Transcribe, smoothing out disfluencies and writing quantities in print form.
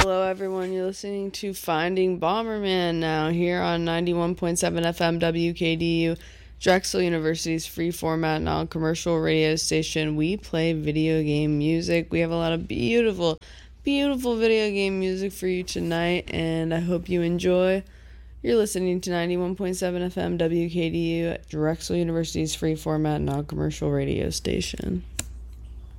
Hello, everyone. You're listening to Finding Bomberman now here on 91.7 FM WKDU, Drexel University's free format non-commercial radio station. We play video game music. We have a lot of beautiful video game music for you tonight, and I hope you enjoy. You're listening to 91.7 FM WKDU, Drexel University's free format non-commercial radio station.